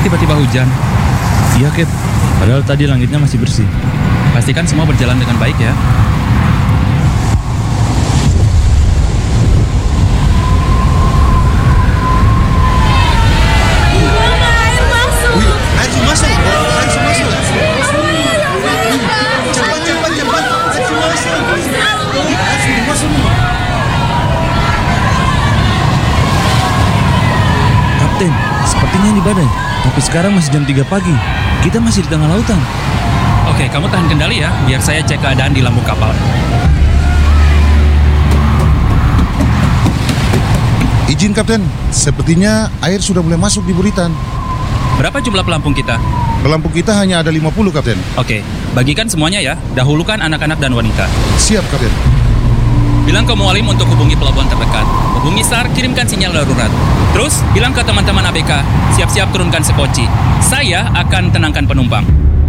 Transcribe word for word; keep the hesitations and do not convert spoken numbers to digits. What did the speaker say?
tiba-tiba hujan. Iya, Cap. Padahal tadi langitnya masih bersih. Pastikan semua berjalan dengan baik ya. Wih, air sudah masuk. Air sudah masuk. Cepat, cepat, cepat. Air sudah masuk. Air sudah masuk. Kapten, sepertinya ini badai. Tapi sekarang masih jam tiga pagi. Kita masih di tengah lautan. Oke, kamu tahan kendali ya, biar saya cek keadaan di lambung kapal. Izin, Kapten. Sepertinya air sudah mulai masuk di buritan. Berapa jumlah pelampung kita? Pelampung kita hanya ada lima puluh, Kapten. Oke, bagikan semuanya ya. Dahulukan anak-anak dan wanita. Siap, Kapten. Bilang ke Mualim untuk hubungi pelabuhan terdekat. Hubungi S A R, kirimkan sinyal darurat. Terus, bilang ke teman-teman A B K, siap-siap turunkan sekoci. Saya akan tenangkan penumpang.